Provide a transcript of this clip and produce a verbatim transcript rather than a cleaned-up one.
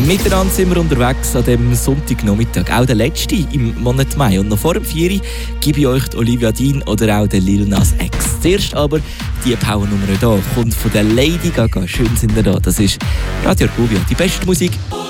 Miteinander sind wir unterwegs an diesem Sonntagnachmittag, auch der letzte im Monat Mai. Und noch vor dem vier gebe ich euch Olivia Dean oder auch den Lil Nas X. Zuerst aber die Powernummer hier kommt von der Lady Gaga. Schön sind ihr da. Das ist Radio Argovia, die beste Musik.